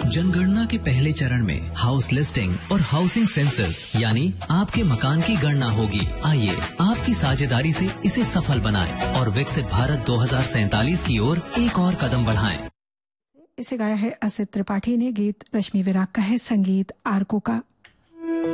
जनगणना के पहले चरण में हाउस लिस्टिंग और हाउसिंग सेंसस यानी आपके मकान की गणना होगी। आइए आपकी साझेदारी से इसे सफल बनाएं और विकसित भारत 2047 की ओर एक और कदम बढ़ाएं। इसे गाया है असित त्रिपाठी ने, गीत रश्मि विराग का है, संगीत आरको का।